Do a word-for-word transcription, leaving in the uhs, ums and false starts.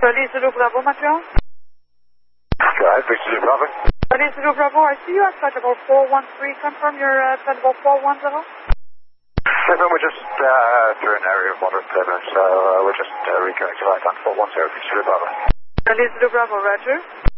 Charlie Zulu Bravo, Montreal. Go ahead, Victor Zulu Bravo. Charlie Zulu Bravo, I see you at flight level four one three. Confirm your uh, flight level four one zero. Confirm we're just uh, through an area of moderate turbulence, so uh, we're just uh, reconnecting right on four one zero, Victor Zulu Bravo. Charlie Zulu Bravo, Roger.